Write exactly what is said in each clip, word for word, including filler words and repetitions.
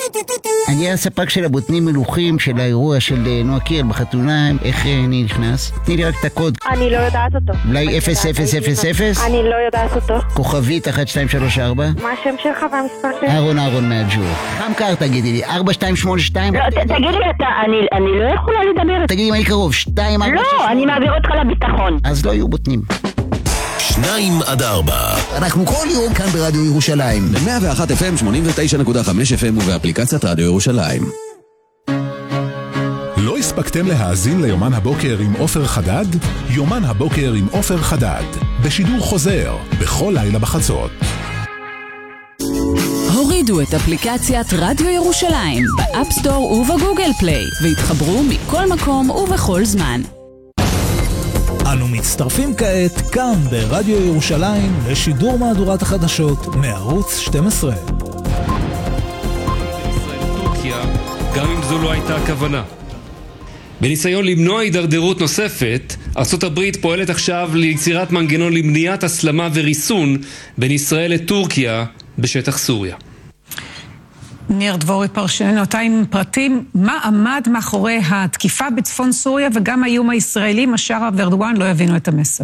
אני הספק של הבוטנים מלוכים של האירוע של נועה קירל בחתונה. איך אני נכנס? תני לי רק את הקוד. אני לא יודעת אותו. אולי אפס אפס אפס אפס? אני לא יודעת אותו. כוכבית אחת שתיים שלוש ארבע? מה השם שלך והמספר שלך? אהרון אהרון מהג'ור. כמה קר תגידי לי? ארבע שתיים שמונה שתיים? לא, תגידי לי אתה, אני לא יכולה לדבר. תגידי אם אני קרוב, שתיים ארבע שש. לא, אני מעביר אותך לביטחון. אז לא יהיו בוטנים. שניים עד ארבע. אנחנו כל יום כאן ברדיו ירושלים. ב-מאה ואחת אף אם, שמונים ותשע נקודה חמש אף אם ובאפליקציית רדיו ירושלים. לא הספקתם להאזין ליומן הבוקר עם עופר חדד? יומן הבוקר עם עופר חדד. בשידור חוזר, בכל לילה בחצות. הורידו את אפליקציית רדיו ירושלים באפסטור ובגוגל פליי והתחברו מכל מקום ובכל זמן. אנו מצטרפים כעת כאן ברדיו ירושלים לשידור מהדורת החדשות מערוץ שתים עשרה. טורקיה, גם אם זו לא הייתה הכוונה. בניסיון למנוע הידרדרות נוספת, ארצות הברית פועלת עכשיו ליצירת מנגנון למניעת הסלמה וריסון בין ישראל לטורקיה בשטח סוריה. ניר דבורי פרשננו, אותה עם פרטים, מה עמד מאחורי התקיפה בצפון סוריה וגם האיום הישראלי, משארה וארדואן לא יבינו את המסר.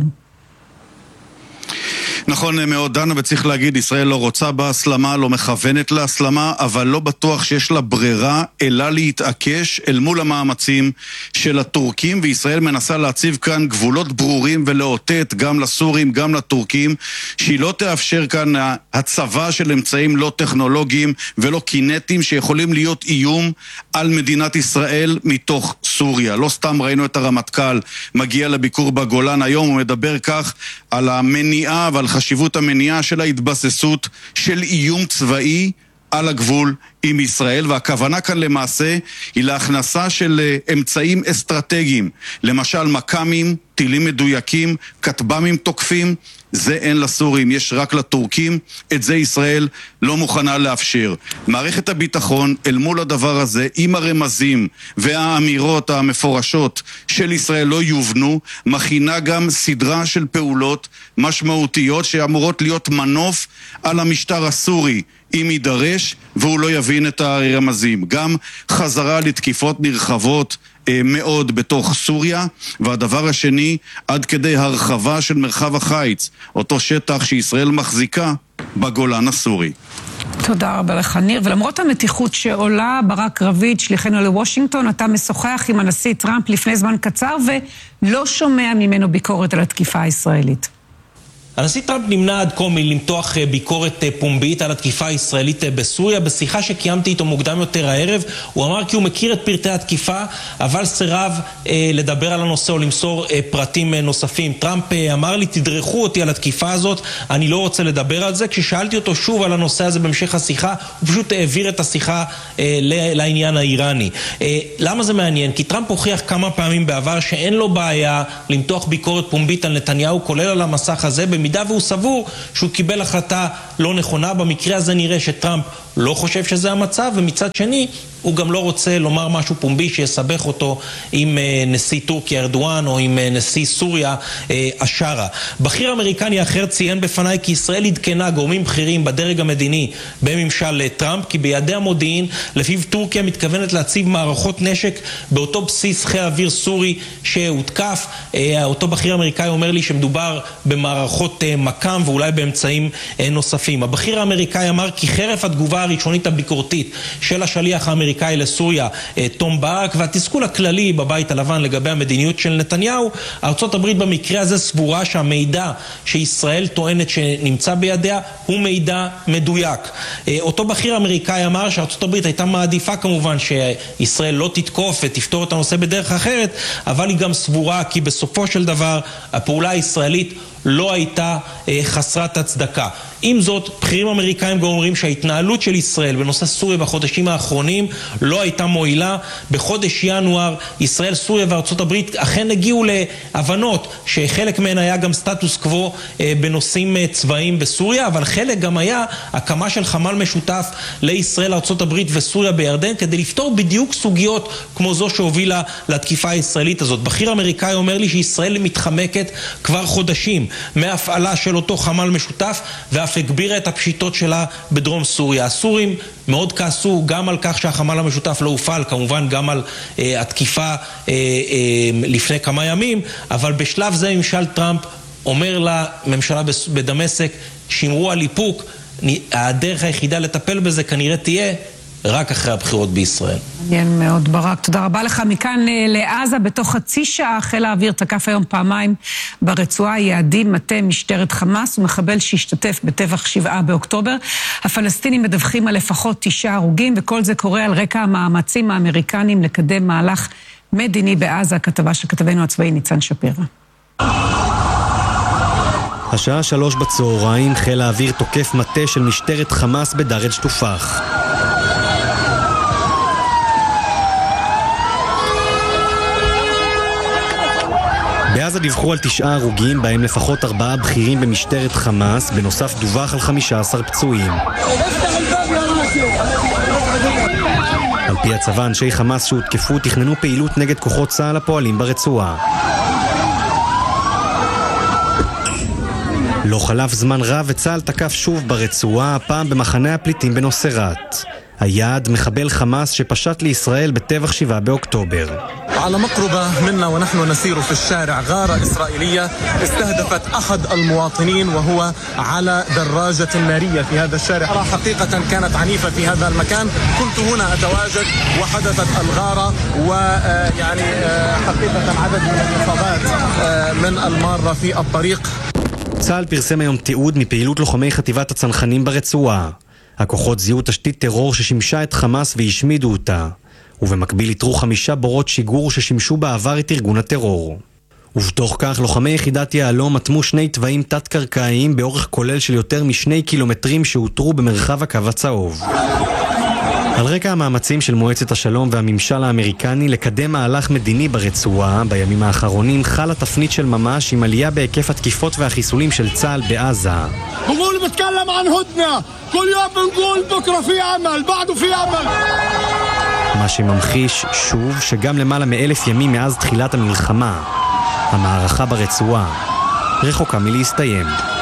נכון מאוד, דנה, וצריך להגיד, ישראל לא רוצה בהסלמה, לא מכוונת להסלמה, אבל לא בטוח שיש לה ברירה, אלא להתעקש אל מול המאמצים של הטורקים, וישראל מנסה להציב כאן גבולות ברורים ולאותת גם לסורים, גם לטורקים, שהיא לא תאפשר כאן הצבה של אמצעים לא טכנולוגיים ולא קינטיים שיכולים להיות איום על מדינת ישראל מתוך סוריה. לא סתם ראינו את הרמטכ"ל מגיע לביקור בגולן היום, הוא מדבר כך על המניעה ועל חשיבות המניעה של ההתבססות של איום צבאי על הגבול עם ישראל, והכוונה כאן למעשה היא להכנסה של אמצעים אסטרטגיים, למשל מקמים, טילים מדויקים, כטב"מים תוקפים. זה אין לסורים, יש רק לטורקים, את זה ישראל לא מוכנה לאפשר. מערכת הביטחון אל מול הדבר הזה, עם הרמזים והאמירות המפורשות של ישראל לא יובנו, מכינה גם סדרה של פעולות משמעותיות שאמורות להיות מנוף על המשטר הסורי אם יידרש והוא לא יבין את הרמזים. גם חזרה לתקיפות נרחבות מאוד בתוך סוריה, והדבר השני, עד כדי הרחבה של מרחב החיץ, אותו שטח שישראל מחזיקה בגולן הסורי. תודה רבה לך ניר, ולמרות המתיחות שעולה, ברק רביד, שליחנו לוושינגטון, אתה משוחח עם הנשיא טראמפ לפני זמן קצר ולא שומע ממנו ביקורת על התקיפה הישראלית. הנשיא טראמפ נמנע עד כה מלמתוח ביקורת פומבית על התקיפה הישראלית בסוריה. בשיחה שקיימתי איתו מוקדם יותר הערב, הוא אמר כי הוא מכיר את פרטי התקיפה, אבל סירב אה, לדבר על הנושא או למסור אה, פרטים אה, נוספים. טראמפ אה, אמר לי, תדרכו אותי על התקיפה הזאת, אני לא רוצה לדבר על זה. כששאלתי אותו שוב על הנושא הזה בהמשך השיחה, הוא פשוט העביר את השיחה אה, לעניין האיראני. אה, למה זה מעניין? כי טראמפ הוכיח כמה פעמים בעבר שאין לו בעיה למתוח ביקורת פומבית על נתניהו, כולל על המסך הזה, במידה והוא סבור שהוא קיבל החלטה לא נכונה. במקרה הזה נראה שטראמפ לא חושב שזה המצב, ומצד שני הוא גם לא רוצה לומר משהו פומבי שיסבך אותו עם נשיא טורקיה ארדואן או עם נשיא סוריה אשרה. בכיר אמריקני אחר ציין בפניי כי ישראל עדכנה גורמים בכירים בדרג המדיני בממשל טראמפ, כי בידי המודיעין לפיו טורקיה מתכוונת להציב מערכות נשק באותו בסיס חיל אוויר סורי שהותקף. אותו בכיר אמריקאי אומר לי שמדובר במערכות מקם ואולי באמצעים נוספים. הבכיר האמריקאי אמר כי חרף התגובה הראשונית הביקורתית של השליח האמריקאי לסוריה תום ברק והתסכול הכללי בבית הלבן לגבי המדיניות של נתניהו, ארצות הברית במקרה הזה סבורה שהמידע שישראל טוענת שנמצא בידיה הוא מידע מדויק. אותו בכיר אמריקאי אמר שארצות הברית הייתה מעדיפה כמובן שישראל לא תתקוף ותפתור את הנושא בדרך אחרת, אבל היא גם סבורה כי בסופו של דבר הפעולה הישראלית לא הייתה אה, חסרת הצדקה. עם זאת, בכירים אמריקאים גם אומרים שההתנהלות של ישראל בנושא סוריה בחודשים האחרונים לא הייתה מועילה. בחודש ינואר ישראל, סוריה וארצות הברית אכן הגיעו להבנות שחלק מהן היה גם סטטוס קוו אה, בנושאים אה, צבאיים בסוריה, אבל חלק גם היה הקמה של חמ"ל משותף לישראל, ארצות הברית וסוריה בירדן, כדי לפתור בדיוק סוגיות כמו זו שהובילה לתקיפה הישראלית הזאת. בכיר אמריקאי אומר לי שישראל מתחמקת כבר חודשים מהפעלה של אותו חמ"ל משותף, ואף ואף הגבירה את הפשיטות שלה בדרום סוריה. הסורים מאוד כעסו גם על כך שהחמ"ל המשותף לא הופעל, כמובן גם על אה, התקיפה אה, אה, לפני כמה ימים, אבל בשלב זה ממשל טראמפ אומר לממשלה בדמשק, שמרו על איפוק, הדרך היחידה לטפל בזה כנראה תהיה רק אחרי הבחירות בישראל. מעניין מאוד, ברק. תודה רבה לך. מכאן לעזה, בתוך חצי שעה חיל האוויר תקף היום פעמיים ברצועה יעדים מטה משטרת חמאס ומחבל שהשתתף בטבח שבעה באוקטובר. הפלסטינים מדווחים על לפחות תשעה הרוגים, וכל זה קורה על רקע המאמצים האמריקנים לקדם מהלך מדיני בעזה. כתבה של כתבנו הצבאי ניצן שפירא. השעה שלוש בצהריים חיל האוויר תוקף מטה של משטרת חמאס בדאר שטופח. בעזה דיווחו על תשעה הרוגים, בהם לפחות ארבעה בכירים במשטרת חמאס, בנוסף דווח על חמישה עשר פצועים. על פי הצבא, אנשי חמאס שהותקפו תכננו פעילות נגד כוחות צה"ל הפועלים ברצועה. לא חלף זמן רב וצה"ל תקף שוב ברצועה, הפעם במחנה הפליטים בנוסרת. היעד מחבל חמאס שפשט לישראל בטבח שבעה באוקטובר. على مقربة منا ونحن نسير في الشارع غارة إسرائيلية استهدفت أحد المواطنين وهو على دراجة نارية في هذا الشارع. حقيقة كانت عنيفة في هذا المكان. كنت هنا أتواجد وحدثت الغارة ويعني حقيقة عدد من الإصابات من المارة في الطريق. צה"ל פרסם היום תיעוד מפעילות לוחמי חטיבת הצנחנים ברצועה. הכוחות זיהו תשתית טרור ששימשה את חמאס והשמידו אותה, ובמקביל יתרו חמישה בורות שיגור ששימשו בעבר את ארגון הטרור. ובתוך כך לוחמי יחידת יעלום מתמו שני תוואים תת-קרקעיים באורך כולל של יותר משני קילומטרים שהותרו במרחב הקו הצהוב. על רקע המאמצים של מועצת השלום והממשל האמריקני לקדם מהלך מדיני ברצועה, בימים האחרונים חלה תפנית של ממש עם עלייה בהיקף התקיפות והחיסולים של צה"ל בעזה. بقول بتكلم عن هدنة كل يوم بنقول بكرة في عمل بعده في عمل. מה שממחיש שוב שגם למעלה מאלף ימים מאז תחילת המלחמה, המערכה ברצועה רחוקה מלהסתיים.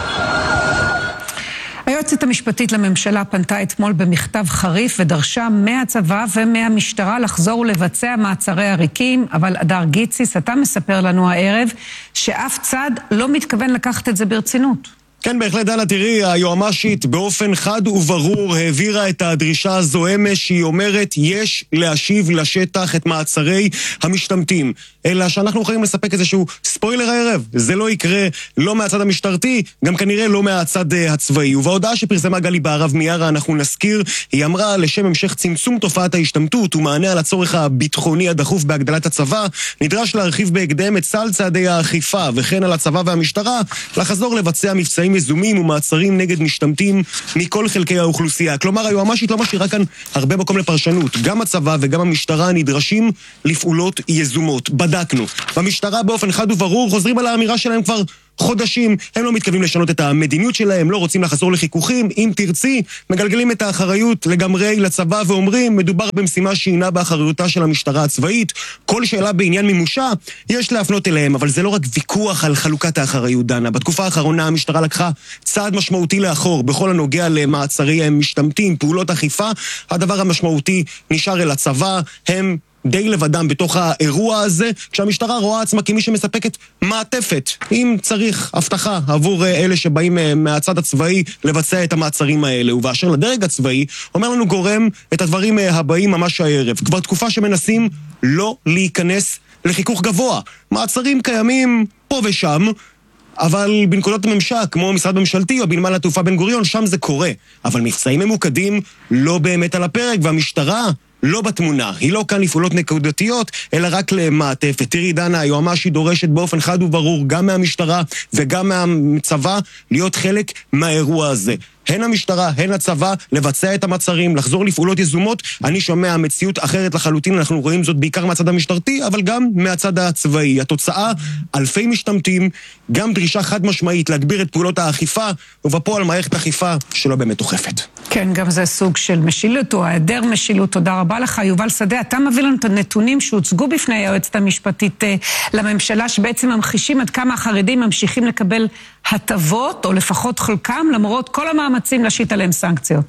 היועצת המשפטית לממשלה פנתה אתמול במכתב חריף ודרשה מהצבא ומהמשטרה לחזור ולבצע מעצרי עריקים, אבל אדר גיציס, אתה מספר לנו הערב שאף צד לא מתכוון לקחת את זה ברצינות. כן, בהחלט דנה, תראי, היועמ"שית באופן חד וברור העבירה את הדרישה הזו אמש, שהיא אומרת יש להשיב לשטח את מעצרי המשתמטים. אלא שאנחנו יכולים לספק איזשהו ספוילר הערב, זה לא יקרה לא מהצד המשטרתי, גם כנראה לא מהצד הצבאי. ובהודעה שפרסמה גלי בהרב מיארה, אנחנו נזכיר, היא אמרה לשם המשך צמצום תופעת ההשתמטות ומענה על הצורך הביטחוני הדחוף בהגדלת הצבא, נדרש להרחיב בהקדם את סל צעדי האכיפה, וכן על הצבא והמשטרה לחזור לבצע מבצעים יזומים ומעצרים נגד משתמטים מכל חלקי האוכלוסייה. כלומר, היועמ"שית לא משאירה כאן הרבה מקום לפרשנות. גם הצבא וגם המשטרה נדרשים לפעולות יזומות. בדקנו. במשטרה באופן חד וברור חוזרים על האמירה שלהם כבר חודשים. הם לא מתכוונים לשנות את המדיניות שלהם, לא רוצים לחזור לחיכוכים. אם תרצי, מגלגלים את האחריות לגמרי לצבא ואומרים, מדובר במשימה שהינה באחריותה של המשטרה הצבאית. כל שאלה בעניין מימושה, יש להפנות אליהם, אבל זה לא רק ויכוח על חלוקת האחריות, דנה. בתקופה האחרונה המשטרה לקחה צעד משמעותי לאחור, בכל הנוגע למעצרי משתמטים, פעולות אכיפה. הדבר המשמעותי נשאר אל הצבא, הם די לבדם בתוך האירוע הזה, כשהמשטרה רואה עצמה כמי שמספקת מעטפת, אם צריך הבטחה עבור אלה שבאים מהצד הצבאי לבצע את המעצרים האלה. ובאשר לדרג הצבאי, אומר לנו גורם את הדברים הבאים ממש הערב. כבר תקופה שמנסים לא להיכנס לחיכוך גבוה. מעצרים קיימים פה ושם, אבל בנקודות הממשק, כמו משרד ממשלתי או בנמל התעופה בן גוריון, שם זה קורה. אבל מבצעים ממוקדים לא באמת על הפרק, והמשטרה לא בתמונה. היא לא כאן לפעולות נקודתיות, אלא רק למעטפת. תראי דנה, היועמ"שית דורשת באופן חד וברור, גם מהמשטרה וגם מהצבא, להיות חלק מהאירוע הזה. הן המשטרה, הן הצבא, לבצע את המעצרים, לחזור לפעולות יזומות. אני שומע מציאות אחרת לחלוטין, אנחנו רואים זאת בעיקר מהצד המשטרתי, אבל גם מהצד הצבאי. התוצאה, אלפי משתמטים, גם דרישה חד משמעית להגביר את פעולות האכיפה, ובפועל מערכת אכיפה שלא באמת אוכפת. כן, גם זה סוג של משילות או היעדר משילות. תודה רבה לך, יובל שדה. אתה מביא לנו את הנתונים שהוצגו בפני היועצת המשפטית לממשלה, שבעצם ממחישים עד כמה החרדים ממשיכים לקבל הטבות, או לפחות חלקם, למרות כל המאמצים להשית עליהם סנקציות.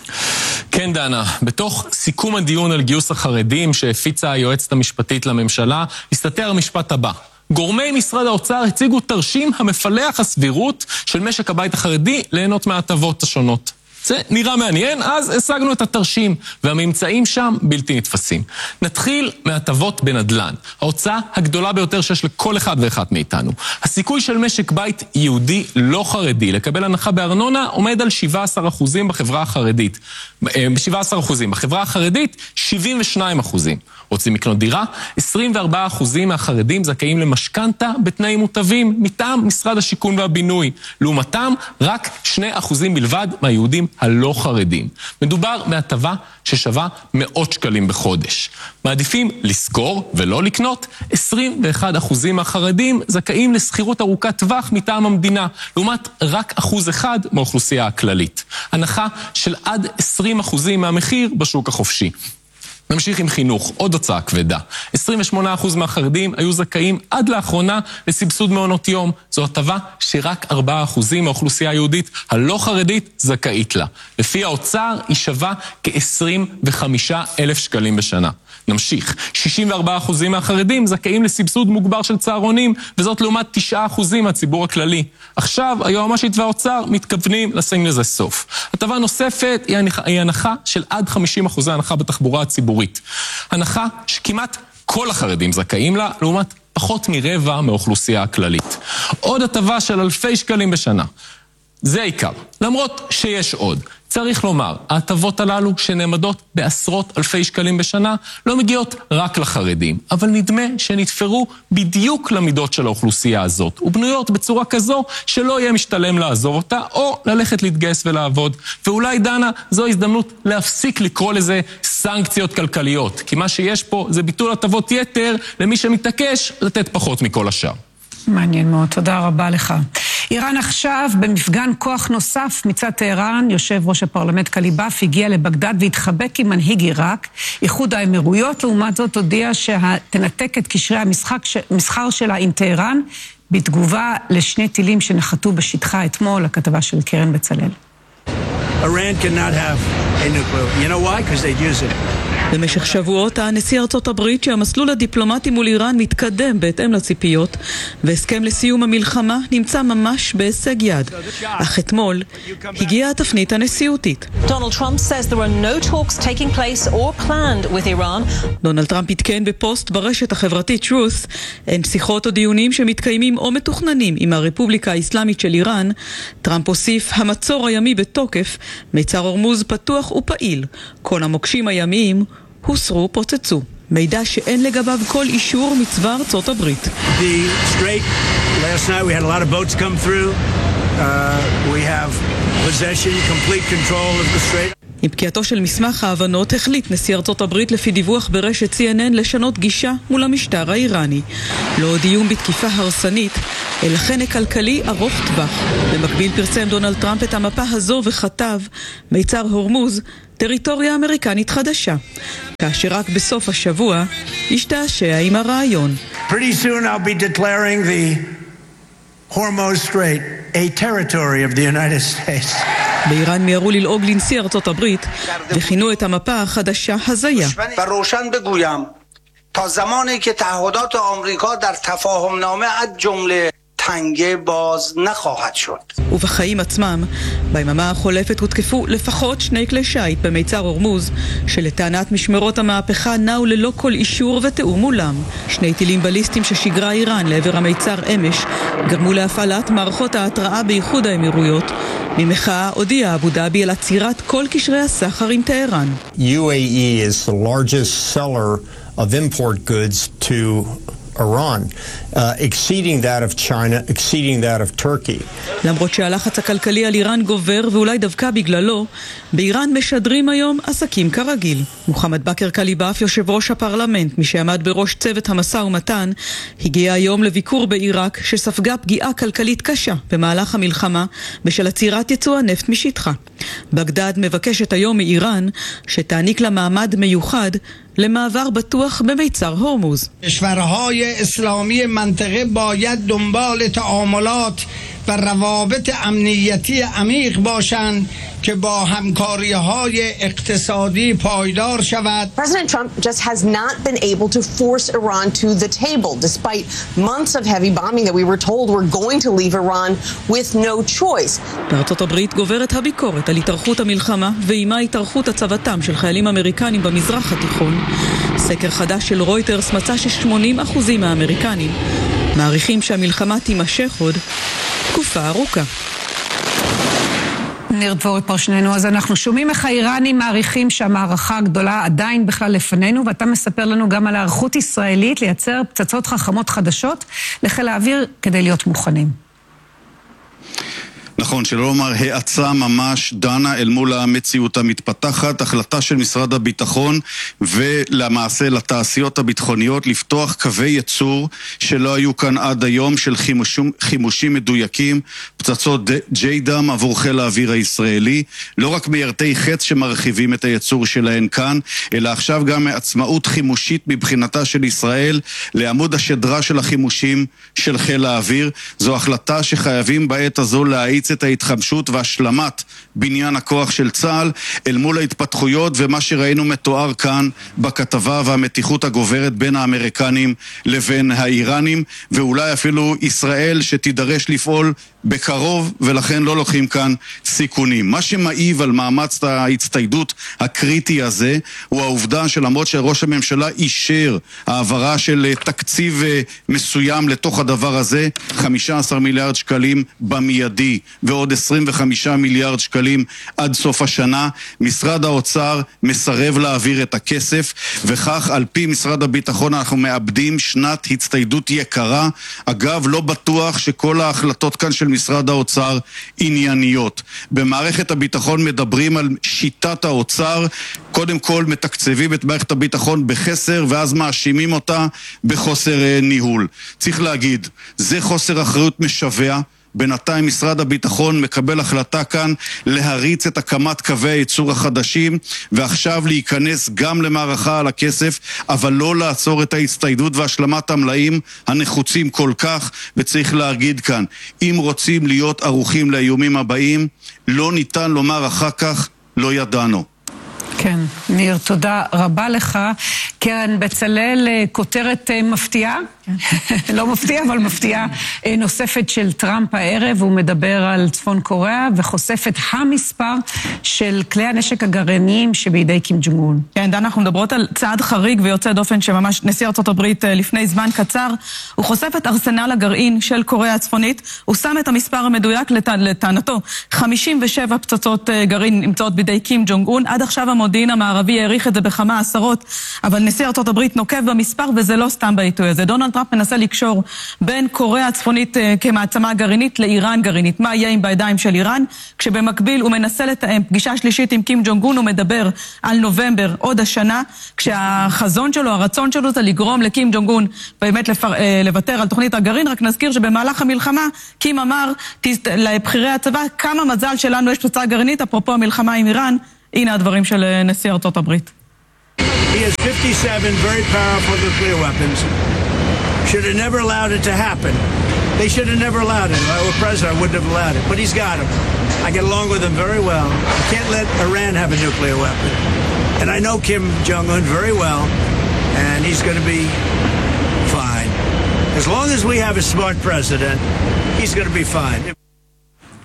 כן, דנה, בתוך סיכום הדיון על גיוס החרדים שהפיצה היועצת המשפטית לממשלה, הסתתר המשפט הבא. גורמי משרד האוצר הציגו תרשים המפלח הסבירות של משק הבית החרדי ליהנות מההטבות השונות. זה נראה מעניין, אז השגנו את התרשים, והממצאים שם בלתי נתפסים. נתחיל מהטבות בנדלן, ההוצאה הגדולה ביותר שיש לכל אחד ואחת מאיתנו. הסיכוי של משק בית יהודי לא חרדי לקבל הנחה בארנונה עומד על שבעה עשר אחוזים בחברה החרדית. ב-שבעה עשר אחוזים. בחברה החרדית, שבעים ושניים אחוזים. רוצים לקנות דירה? עשרים וארבעה אחוזים מהחרדים זכאים למשכנתה בתנאים מוטבים מטעם משרד השיכון והבינוי. לעומתם, רק שני אחוזים בלבד מהיהודים הלא חרדים. מדובר בהטבה ששווה מאות שקלים בחודש. מעדיפים לסקור ולא לקנות. עשרים ואחד אחוזים מהחרדים זכאים לסחירות ארוכת טווח מטעם המדינה, לעומת רק אחוז אחד מהאוכלוסייה הכללית. הנחה של עד עשרים אחוזים מהמחיר בשוק החופשי. נמשיך עם חינוך, עוד הוצאה כבדה. עשרים ושמונה אחוז מהחרדים היו זכאים עד לאחרונה לסבסוד מעונות יום. זו הטבה שרק ארבעה אחוזים מהאוכלוסייה היהודית הלא חרדית זכאית לה. לפי האוצר היא שווה כ-עשרים וחמישה אלף שקלים בשנה. נמשיך, שישים וארבעה אחוזים מהחרדים זכאים לסבסוד מוגבר של צהרונים, וזאת לעומת תשעה אחוזים מהציבור הכללי. עכשיו, היועמ"שית והאוצר מתכוונים לשים לזה סוף. הטבה נוספת היא, הנח... היא הנחה של עד חמישים אחוזי הנחה בתחבורה הציבורית. הנחה שכמעט כל החרדים זכאים לה, לעומת פחות מרבע מהאוכלוסייה הכללית. עוד הטבה של אלפי שקלים בשנה. זה העיקר, למרות שיש עוד. צריך לומר, ההטבות הללו שנעמדות בעשרות אלפי שקלים בשנה לא מגיעות רק לחרדים, אבל נדמה שנתפרו בדיוק למידות של האוכלוסייה הזאת, ובנויות בצורה כזו שלא יהיה משתלם לעזוב אותה או ללכת להתגייס ולעבוד. ואולי, דנה, זו הזדמנות להפסיק לקרוא לזה סנקציות כלכליות, כי מה שיש פה זה ביטול הטבות יתר למי שמתעקש לתת פחות מכל השאר. מעניין מאוד, תודה רבה לך. איראן עכשיו במפגן כוח נוסף מצד טהרן, יושב ראש הפרלמנט קליבאף הגיע לבגדד והתחבק עם מנהיג עיראק. איחוד האמירויות לעומת זאת הודיע שתנתק את קשרי המסחר שלה עם טהרן, בתגובה לשני טילים שנחתו בשטחה אתמול, הכתבה של קרן בצלאל. Iran cannot have a nuclear. You know why? Because they'd use it. במשך שבועות הנשיא ארצות הברית שהמסלול הדיפלומטי מול איראן מתקדם בהתאם לציפיות, והסכם לסיום המלחמה נמצא ממש בהישג יד. אך אתמול הגיעה התפנית הנשיאותית. Donald Trump says there are no talks taking place or planned with Iran. דונלד טראמפ התקן בפוסט ברשת החברתית Truth, אין שיחות או דיונים שמתקיימים או מתוכננים עם הרפובליקה האסלאמית של איראן. טראמפ הוסיף, המצור הימי בתוקף, מיצר הורמוז פתוח ופעיל. כל המוקשים הימיים הוסרו, פוצצו. מידע שאין לגביו כל אישור מצבא ארצות הברית. The strait, last night we had a lot of boats come through. Uh, we have possession, complete control of the strait. עם פקיעתו של מסמך ההבנות החליט נשיא ארצות הברית לפי דיווח ברשת סי אן אן לשנות גישה מול המשטר האיראני. לא עוד איום בתקיפה הרסנית, אלא חנק כלכלי ארוך טווח. במקביל פרסם דונלד טראמפ את המפה הזו וכתב, מיצר הורמוז, טריטוריה אמריקנית חדשה. כאשר רק בסוף השבוע השתעשע עם הרעיון. Pretty soon I'll be declaring the Hormuz Strait a territory of the United States. באיראן מיהרו ללעוג לנשיא ארצות הברית וכינו את המפה החדשה הזיה. بروشن بگویم تا زمانی که تعهدات آمریکا در تفاهم نامه از جمله تنگه باز نخواهد شد. ובחיים עצמם, ביממה החולפת הותקפו לפחות שני כלי שיט במיצר הורמוז, שלטענת משמרות המהפכה נעו ללא כל אישור ותאום מולם. שני טילים בליסטיים ששיגרה איראן לעבר המיצר אמש, גרמו להפעלת מערכות ההתראה באיחוד האמירויות. ממחאה הודיעה אבו דאבי על עצירת כל קשרי הסחר עם טהרן. U A E is the largest seller of import goods to Iran, uh, exceeding that of China, exceeding that of Turkey. למרות שהלחץ הכלכלי על איראן גובר, ואולי דווקא בגללו, באיראן משדרים היום עסקים כרגיל. מוחמד בכר קליבאף, יושב ראש הפרלמנט, מי שעמד בראש צוות המשא ומתן, הגיע היום לביקור בעיראק שספגה פגיעה כלכלית קשה במהלך המלחמה בשל עצירת ייצוא הנפט משטחה. בגדד מבקשת היום מאיראן שתעניק לה מעמד מיוחד למעבר בטוח במיצר הורמוז. کشورهای اسلامی منطقه باید دنبال تعاملات و روابط امنیتی عمیق باشند که با همکاری‌های اقتصادی پایدار شود. President Trump just has not been able to force Iran to the table despite months of heavy bombing that we were told were going to leave Iran with no choice. בארצות הברית גוברת הביקורת על התארכות המלחמה ועימה התארכות הצבתם של חיילים אמריקנים במזרח התיכון. סקר חדש של רויטרס מצא ש-שמונים אחוז מהאמריקנים מעריכים שהמלחמה תימשך עוד תקופה ארוכה. ניר דבורי פרשננו, אז אנחנו שומעים איך האיראנים מעריכים שהמערכה הגדולה עדיין בכלל לפנינו, ואתה מספר לנו גם על הערכות ישראלית לייצר פצצות חכמות חדשות לחיל האוויר כדי להיות מוכנים. נכון, שלא לומר העצה ממש דנה אל מול המציאות המתפתחת, החלטה של משרד הביטחון ולמעשה לתעשיות הביטחוניות לפתוח קווי ייצור שלא היו כאן עד היום של חימושים, חימושים מדויקים, פצצות ג'יידם עבור חיל האוויר הישראלי, לא רק מיירטי חץ שמרחיבים את הייצור שלהן כאן, אלא עכשיו גם עצמאות חימושית מבחינתה של ישראל לעמוד השדרה של החימושים של חיל האוויר. זו החלטה שחייבים בעת הזו להאיץ את ההתחמשות והשלמת בניין הכוח של צה"ל אל מול ההתפתחויות ומה שראינו מתואר כאן בכתבה והמתיחות הגוברת בין האמריקנים לבין האיראנים, ואולי אפילו ישראל שתידרש לפעול בקרוב, ולכן לא לוקחים כאן סיכונים. מה שמעיב על מאמץ ההצטיידות הקריטי הזה הוא העובדה שלמרות שראש הממשלה אישר העברה של תקציב מסוים לתוך הדבר הזה, חמישה עשר מיליארד שקלים במיידי ועוד עשרים וחמישה מיליארד שקלים עד סוף השנה, משרד האוצר מסרב להעביר את הכסף, וכך על פי משרד הביטחון אנחנו מאבדים שנת הצטיידות יקרה. אגב, לא בטוח שכל ההחלטות כאן של משרד האוצר ענייניות. במערכת הביטחון מדברים על שיטת האוצר, קודם כל מתקצבים את מערכת הביטחון בחסר ואז מאשימים אותה בחוסר ניהול. צריך להגיד, זה חוסר אחריות משווה. בינתיים משרד הביטחון מקבל החלטה כאן להריץ את הקמת קווי הייצור החדשים ועכשיו להיכנס גם למערכה על הכסף, אבל לא לעצור את ההצטיידות והשלמת המלאים הנחוצים כל כך. וצריך להגיד כאן, אם רוצים להיות ערוכים לאיומים הבאים, לא ניתן לומר אחר כך לא ידענו. כן, ניר, תודה רבה לך. קרן בצלאל, כותרת מפתיעה, לא מפתיעה, אבל מפתיעה נוספת של טראמפ הערב, הוא מדבר על צפון קוריאה וחושפת המספר של כלי הנשק הגרעיניים שבידי קים ג'ונג און. כן, דנה, אנחנו מדברות על צעד חריג ויוצא דופן שממש נשיא ארצות הברית לפני זמן קצר, הוא חושף את ארסנל הגרעין של קוריאה הצפונית, הוא שם את המספר המדויק לט... לטענתו, חמישים ושבע פצצות גרעין נמצאות בידי קים ג'ונג און, עד עכשיו המודיעין המערבי העריך את זה בכמה עשרות, אבל נשיא ארצות הברית נוקב במספר וזה לא סתם בעיתוי הזה. דונלד טראמפ מנסה לקשור בין קוריאה הצפונית כמעצמה גרעינית לאיראן גרעינית. מה יהיה עם בידיים של איראן? כשבמקביל הוא מנסה לתאם פגישה שלישית עם קים ג'ונג און, הוא מדבר על נובמבר עוד השנה, כשהחזון שלו, הרצון שלו זה לגרום לקים ג'ונג און באמת לפר... לוותר על תוכנית הגרעין. רק נזכיר שבמהלך המלחמה קים אמר לבחירי הצבא, כמה מזל שלנו יש פצצה גרעינית, אפרופו המלחמה עם איראן. הנה הדברים של נשיא ארצות הברית. He has fifty-seven very powerful nuclear weapons. Should have never allowed it to happen. They should have never allowed it. If I were president, I wouldn't have allowed it. But he's got them. I get along with him very well. I can't let Iran have a nuclear weapon. And I know Kim Jong-un very well, and he's going to be fine. As long as we have a smart president, he's going to be fine.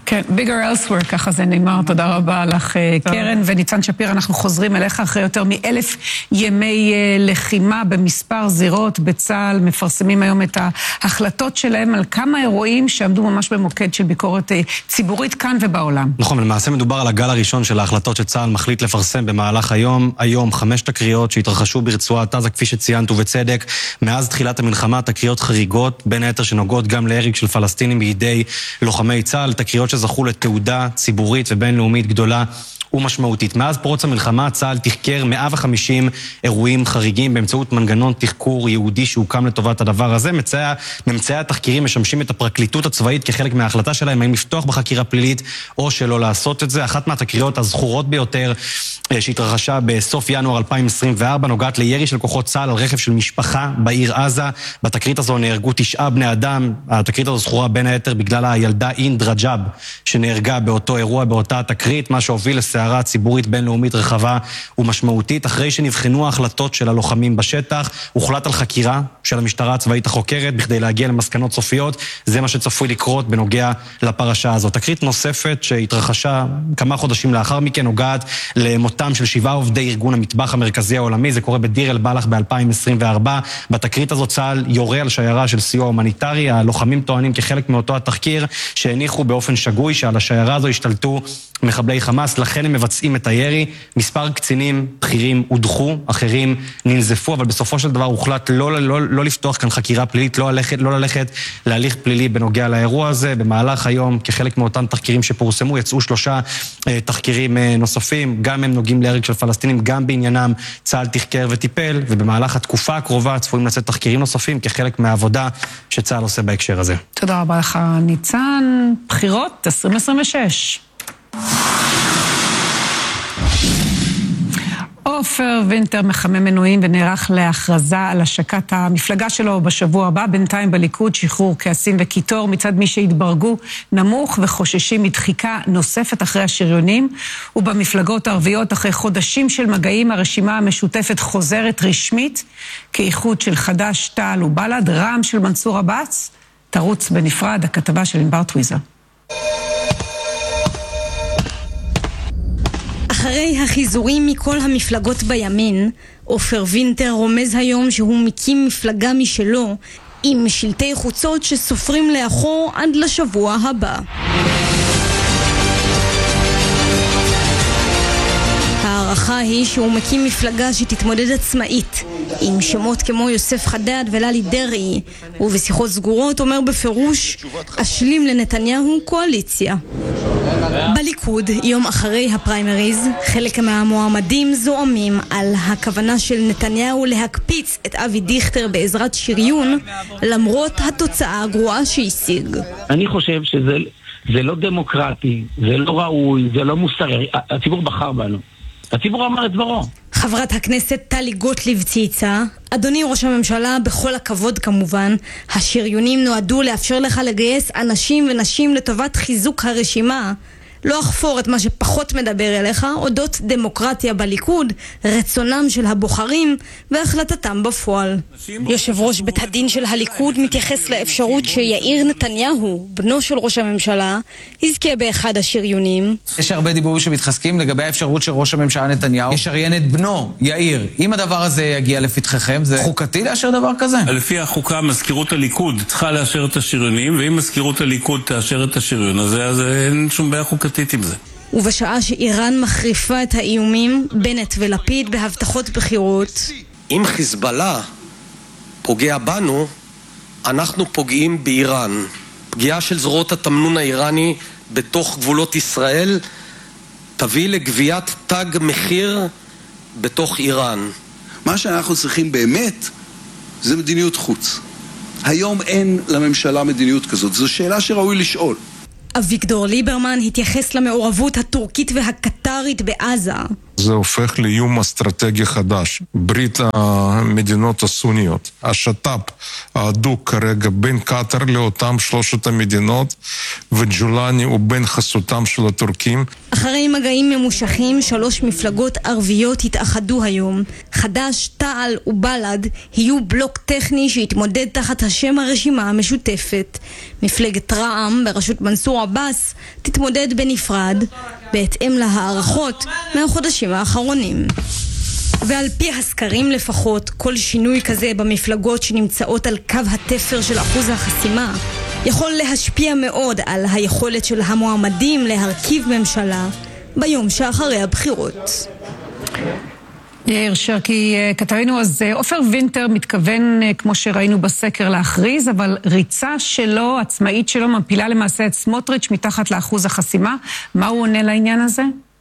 כן, bigger elsewhere, ככה זה נאמר. תודה רבה לך, קרן. וניצן שפיר, אנחנו חוזרים אליך אחרי יותר מאלף ימי לחימה במספר זירות בצה"ל. מפרסמים היום את ההחלטות שלהם על כמה אירועים שעמדו ממש במוקד של ביקורת ציבורית כאן ובעולם. נכון, למעשה מדובר על הגל הראשון של ההחלטות שצה"ל מחליט לפרסם במהלך היום. היום חמש תקריות שהתרחשו ברצועת עזה, כפי שציינת ובצדק. מאז תחילת המלחמה, תקריות חריגות, בין היתר שנוגעות גם להרג של פלסטינים בידי לוחמי צה"ל, תקריות שזכו לתעודה ציבורית ובינלאומית גדולה ומשמעותית. מאז פרוץ המלחמה צה"ל תחקר מאה וחמישים אירועים חריגים באמצעות מנגנון תחקור יהודי שהוקם לטובת הדבר הזה. ממצאי התחקירים משמשים את הפרקליטות הצבאית כחלק מההחלטה שלהם האם לפתוח בחקירה פלילית או שלא לעשות את זה. אחת מהתקריות הזכורות ביותר שהתרחשה בסוף ינואר אלפיים עשרים וארבע נוגעת לירי של כוחות צה"ל על רכב של משפחה בעיר עזה. בתקרית הזו נהרגו תשעה בני אדם. התקרית הזו זכורה בין היתר בגלל הילדה אינד רג'אב שנהרגה באותו אירוע, באותה תקרית, מה שהוביל לסערה ציבורית בינלאומית רחבה ומשמעותית. אחרי שנבחנו ההחלטות של הלוחמים בשטח, הוחלט על חקירה של המשטרה הצבאית החוקרת בכדי להגיע למסקנות סופיות. זה מה שצפוי לקרות בנוגע לפרשה הזאת. תקרית נוספת שהתרחשה כמה חודשים לאחר מכן נוגעת למותם של שבעה עובדי ארגון המטבח המרכזי העולמי. זה קורה בדיר אל בלח ב-אלפיים עשרים וארבע. בתקרית הזאת צה"ל יורה על שיירה של סיוע הומניטרי. הלוחמים טוענים כחלק מאותו התחקיר שהניחו באופן שגוי שעל השיירה הזו השתלטו מחבלי חמאס, לכן הם מבצעים את הירי. מספר קצינים בכירים הודחו, אחרים ננזפו, אבל בסופו של דבר הוחלט לא, לא, לא לפתוח כאן חקירה פלילית, לא ללכת, לא ללכת להליך פלילי בנוגע לאירוע הזה. במהלך היום, כחלק מאותם תחקירים שפורסמו, יצאו שלושה אה, תחקירים אה, נוספים, גם הם נוגעים להרג של פלסטינים, גם בעניינם צה"ל תחקר וטיפל, ובמהלך התקופה הקרובה צפויים לצאת תחקירים נוספים כחלק מהעבודה שצה"ל עושה בהקשר הזה. תודה רבה לך, ניצן. בחירות עשרים עשרים ושש. עופר וינטר מחמם מנועים ונערך להכרזה על השקת המפלגה שלו בשבוע הבא. בינתיים בליכוד שחרור כעסים וקיטור מצד מי שהתברגו נמוך וחוששים מדחיקה נוספת אחרי השריונים. ובמפלגות הערביות אחרי חודשים של מגעים הרשימה המשותפת חוזרת רשמית כאיחוד של חד"ש, תע"ל ובל"ד. רע"מ של מנסור עבאס תרוץ בנפרד. הכתבה של ענבר טוויזר. אחרי החיזורים מכל המפלגות בימין, עופר וינטר רומז היום שהוא מקים מפלגה משלו עם שלטי חוצות שסופרים לאחור עד לשבוע הבא. הערכה היא שהוא מקים מפלגה שתתמודד עצמאית עם שמות כמו יוסף חדד וללי דרעי, ובשיחות סגורות אומר בפירוש אשלים לנתניהו קואליציה. בליכוד, יום אחרי הפריימריז, חלק מהמועמדים זועמים על הכוונה של נתניהו להקפיץ את אבי דיכטר בעזרת שריון למרות התוצאה הגרועה שהשיג. אני חושב שזה זה לא דמוקרטי, זה לא ראוי, זה לא מוסרי. הציבור בחר בנו. הציבור אמר את דברו. חברת הכנסת טלי גוטליב צייצה, אדוני ראש הממשלה, בכל הכבוד כמובן, השריונים נועדו לאפשר לך לגייס אנשים ונשים לטובת חיזוק הרשימה. לא אחפור את מה שפחות מדבר אליך, אודות דמוקרטיה בליכוד, רצונם של הבוחרים והחלטתם בפועל. יושב ראש בית הדין של הליכוד מתייחס לאפשרות שיאיר נתניהו, בנו של ראש הממשלה, יזכה באחד השריונים. יש הרבה דיבורים שמתחזקים לגבי האפשרות של ראש הממשלה נתניהו ישריין את בנו, יאיר. אם הדבר הזה יגיע לפתחכם, זה חוקתי לאשר דבר כזה? לפי החוקה, מזכירות הליכוד צריכה לאשר את השריונים, ואם מזכירות הליכוד תאשר את השריון הזה, אז אין שום בעיה חוקתית. ובשעה שאיראן מחריפה את האיומים, בנט ולפיד בהבטחות בחירות. אם חיזבאללה פוגע בנו, אנחנו פוגעים באיראן. פגיעה של זרועות התמנון האיראני בתוך גבולות ישראל תביא לגביית תג מחיר בתוך איראן. מה שאנחנו צריכים באמת זה מדיניות חוץ. היום אין לממשלה מדיניות כזאת. זו שאלה שראוי לשאול. אביגדור ליברמן התייחס למעורבות הטורקית והקטרית בעזה. זה הופך לאיום אסטרטגי חדש. ברית המדינות הסוניות, השת"פ ההדוק כרגע בין קטר לאותם שלושת המדינות, וג'ולני הוא בין חסותם של הטורקים. אחרי מגעים ממושכים, שלוש מפלגות ערביות התאחדו היום. חד"ש, תע"ל ובל"ד יהיו בלוק טכני שיתמודד תחת השם הרשימה המשותפת. מפלגת רע"מ בראשות מנסור עבאס תתמודד בנפרד, בהתאם להערכות מהחודשים האחרונים. ועל פי הסקרים לפחות, כל שינוי כזה במפלגות שנמצאות על קו התפר של אחוז החסימה יכול להשפיע מאוד על היכולת של המועמדים להרכיב ממשלה ביום שאחרי הבחירות. יאיר שרקי, כתבנו, אז עופר וינטר מתכוון, כמו שראינו בסקר, להכריז, אבל ריצה שלו, עצמאית שלו, מפילה למעשה את סמוטריץ' מתחת לאחוז החסימה. מה הוא עונה לעניין הזה?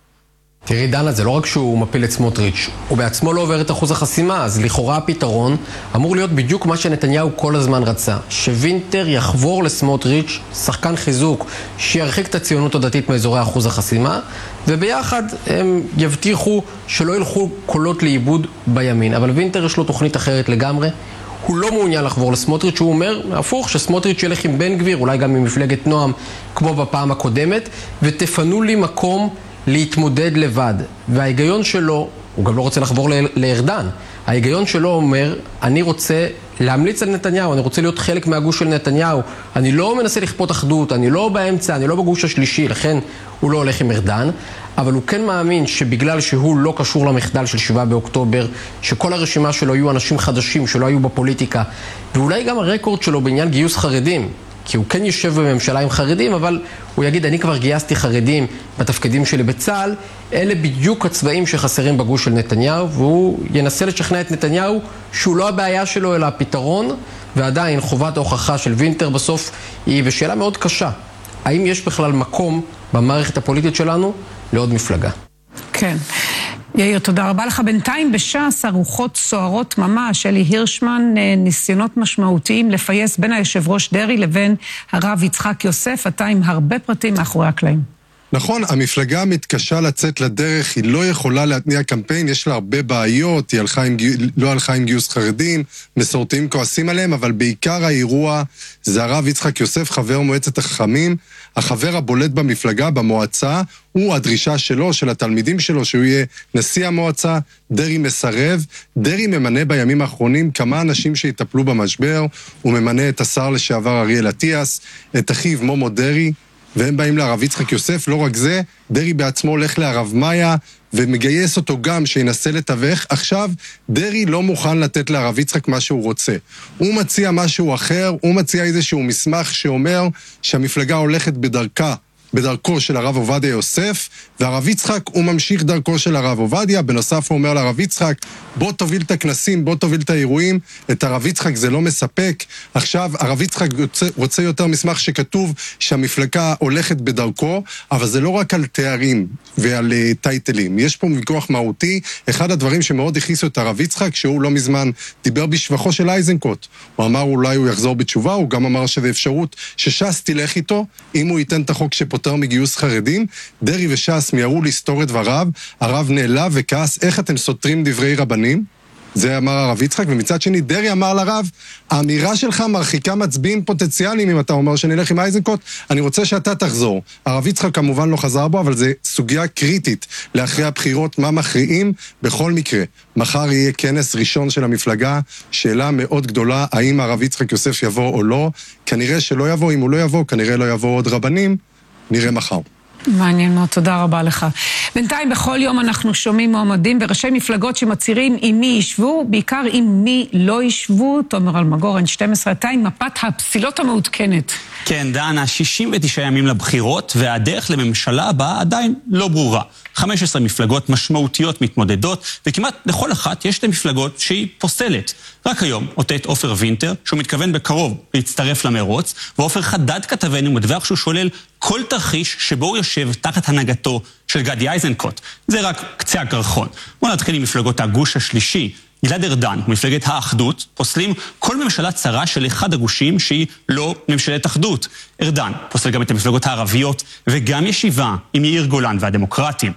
תראי דנה, זה לא רק שהוא מפיל את סמוטריץ', הוא בעצמו לא עובר את אחוז החסימה, אז לכאורה הפתרון אמור להיות בדיוק מה שנתניהו כל הזמן רצה, שווינטר יחבור לסמוטריץ', שחקן חיזוק שירחיק את הציונות הדתית מאזורי אחוז החסימה, וביחד הם יבטיחו שלא ילכו קולות לאיבוד בימין. אבל וינטר יש לו תוכנית אחרת לגמרי, הוא לא מעוניין לחבור לסמוטריץ', הוא אומר הפוך, שסמוטריץ' ילך עם בן גביר, אולי גם עם מפלגת נועם כמו בפעם הקודמת, ותפנו לי מקום להתמודד לבד. וההיגיון שלו, הוא גם לא רוצה לחבור לארדן, ההיגיון שלו אומר, אני רוצה להמליץ על נתניהו, אני רוצה להיות חלק מהגוש של נתניהו, אני לא מנסה לכפות אחדות, אני לא באמצע, אני לא בגוש השלישי, לכן הוא לא הולך עם ארדן, אבל הוא כן מאמין שבגלל שהוא לא קשור למחדל של שבעה באוקטובר, שכל הרשימה שלו יהיו אנשים חדשים שלא היו בפוליטיקה, ואולי גם הרקורד שלו בעניין גיוס חרדים, כי הוא כן יושב בממשלה עם חרדים, אבל הוא יגיד, אני כבר גייסתי חרדים בתפקידים שלי בצה"ל, אלה בדיוק הצבעים שחסרים בגוש של נתניהו, והוא ינסה לשכנע את נתניהו שהוא לא הבעיה שלו אלא הפתרון, ועדיין חובת ההוכחה של וינטר בסוף היא בשאלה מאוד קשה. האם יש בכלל מקום במערכת הפוליטית שלנו לעוד מפלגה? כן. יאיר, תודה רבה לך. בינתיים בש"ס הרוחות סוערות ממש. אלי הירשמן, ניסיונות משמעותיים לפייס בין היושב ראש דרעי לבין הרב יצחק יוסף. אתה עם הרבה פרטים מאחורי הקלעים. נכון, המפלגה מתקשה לצאת לדרך, היא לא יכולה להתניע קמפיין, יש לה הרבה בעיות, היא הלכה עם, לא הלכה עם גיוס חרדים, מסורתיים כועסים עליהם, אבל בעיקר האירוע זה הרב יצחק יוסף, חבר מועצת החכמים, החבר הבולט במפלגה, במועצה, הוא הדרישה שלו, של התלמידים שלו, שהוא יהיה נשיא המועצה, דרעי מסרב, דרעי ממנה בימים האחרונים כמה אנשים שיטפלו במשבר, הוא ממנה את השר לשעבר אריאל אטיאס, את אחיו מומו דרעי, והם באים לרב יצחק יוסף, לא רק זה, דרעי בעצמו הולך לרב מאיה, ומגייס אותו גם שינסה לתווך. עכשיו, דרעי לא מוכן לתת לרב יצחק מה שהוא רוצה. הוא מציע משהו אחר, הוא מציע איזשהו מסמך שאומר שהמפלגה הולכת בדרכה, בדרכו של הרב עובדיה יוסף, והרב יצחק הוא ממשיך דרכו של הרב עובדיה. בנוסף הוא אומר לרב יצחק, בוא תוביל את הכנסים, בוא תוביל את האירועים. את הרב יצחק זה לא מספק. עכשיו הרב יצחק רוצה, רוצה יותר מסמך שכתוב שהמפלגה הולכת בדרכו, אבל זה לא רק על תארים ועל uh, טייטלים. יש פה ויכוח מהותי. אחד הדברים שמאוד הכניסו את הרב יצחק, שהוא לא מזמן דיבר בשבחו של אייזנקוט. הוא אמר אולי הוא יחזור בתשובה, הוא גם אמר שזה אפשרות שש"ס תלך איתו, אם הוא ייתן את החוק שפותר מגיוס חרדים. דרעי וש"ס מיהרו לסתור את דבריו, הרב נעלב וכעס, איך אתם סותרים דברי רבנים? זה אמר הרב יצחק, ומצד שני דרעי אמר לרב, האמירה שלך מרחיקה מצביעים פוטנציאליים, אם אתה אומר שנלך עם אייזנקוט, אני רוצה שאתה תחזור. הרב יצחק כמובן לא חזר בו, אבל זה סוגיה קריטית לאחרי הבחירות, מה מכריעים בכל מקרה. מחר יהיה כנס ראשון של המפלגה, שאלה מאוד גדולה, האם הרב יצחק יוסף יבוא או לא, כנראה שלא יבוא, אם הוא לא יבוא, כנראה לא יבוא עוד רבנים, נראה מחר. מעניין מאוד, תודה רבה לך. בינתיים בכל יום אנחנו שומעים מועמדים וראשי מפלגות שמצהירים עם מי ישבו, בעיקר עם מי לא ישבו. תומר אלמגור, אן שתים עשרה, אתה עם מפת הפסילות המעודכנת. כן, דנה, שישים ותשעה ימים לבחירות, והדרך לממשלה הבאה עדיין לא ברורה. חמש עשרה מפלגות משמעותיות מתמודדות, וכמעט לכל אחת יש שתי מפלגות שהיא פוסלת. רק היום אותת עופר וינטר, שהוא מתכוון בקרוב להצטרף למרוץ, ועופר חדד כתבנו מדווח שהוא שולל כל תרחיש שבו הוא יושב תחת הנהגתו של גדי איזנקוט. זה רק קצה הקרחון. בואו נתחיל עם מפלגות הגוש השלישי. גלעד ארדן, מפלגת האחדות, פוסלים כל ממשלה צרה של אחד הגושים שהיא לא ממשלת אחדות. ארדן פוסל גם את המפלגות הערביות וגם ישיבה עם יאיר גולן והדמוקרטים.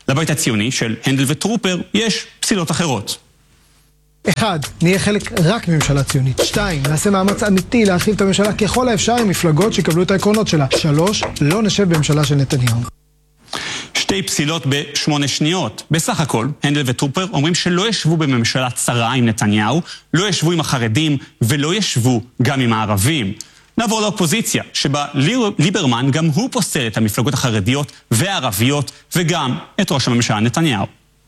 לבית הציוני של הנדל וטרופר יש פסילות אחרות. אחד, נהיה חלק רק מממשלה ציונית. שתיים, נעשה מאמץ אמיתי להרחיב את הממשלה ככל האפשר עם מפלגות שיקבלו את העקרונות שלה. שלוש, לא נשב בממשלה של נתניהו. שתי פסילות בשמונה שניות. בסך הכל, הנדל וטרופר אומרים שלא ישבו בממשלה צרה עם נתניהו, לא ישבו עם החרדים ולא ישבו גם עם הערבים. נעבור לאופוזיציה, שבה ליברמן גם הוא פוסל את המפלגות החרדיות והערביות וגם את ראש הממשלה נתניהו.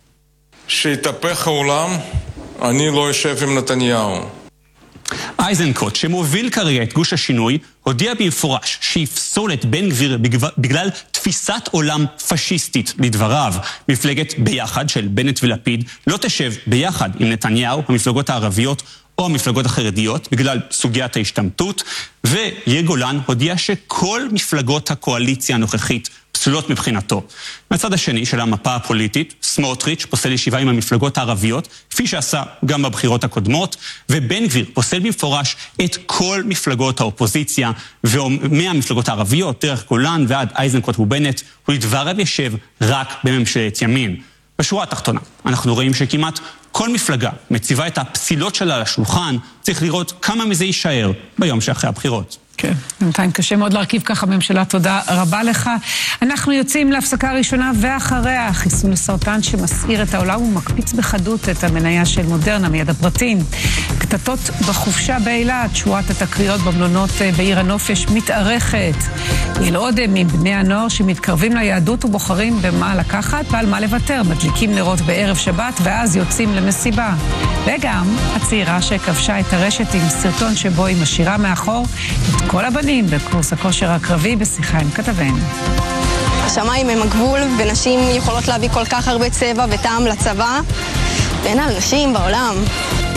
שיתהפך העולם, אני לא אשב עם נתניהו. איזנקוט, שמוביל כרגע את גוש השינוי, הודיע במפורש שיפסול את בן גביר בגלל תפיסת עולם פשיסטית לדבריו. מפלגת ביחד של בנט ולפיד לא תשב ביחד עם נתניהו, המפלגות הערביות או המפלגות החרדיות, בגלל סוגיית ההשתמטות, ויאיר גולן הודיע שכל מפלגות הקואליציה הנוכחית פסולות מבחינתו. מהצד השני של המפה הפוליטית, סמוטריץ' פוסל ישיבה עם המפלגות הערביות, כפי שעשה גם בבחירות הקודמות, ובן גביר פוסל במפורש את כל מפלגות האופוזיציה, ומהמפלגות הערביות, דרך גולן ועד איזנקוט ובנט, הוא לדבריו ישב רק בממשלת ימין. בשורה התחתונה, אנחנו רואים שכמעט כל מפלגה מציבה את הפסילות שלה על השולחן, צריך לראות כמה מזה יישאר ביום שאחרי הבחירות. כן, בינתיים קשה מאוד להרכיב ככה ממשלה, תודה רבה לך. אנחנו יוצאים להפסקה ראשונה ואחריה חיסון לסרטן שמסעיר את העולם ומקפיץ בחדות את המניה של מודרנה מיד הפרטים. קטטות בחופשה באילת, שורת התקריות במלונות בעיר הנופש מתארכת. יל עודם עם בני הנוער שמתקרבים ליהדות ובוחרים במה לקחת ועל מה לוותר. מדליקים נרות בערב שבת ואז יוצאים למסיבה. וגם הצעירה שכבשה את הרשת עם סרטון שבו היא משאירה מאחור את כל הבנים בקורס הכושר הקרבי בשיחה עם כתבנו. השמיים הם הגבול, ונשים יכולות להביא כל כך הרבה צבע וטעם לצבא, ואין על נשים בעולם.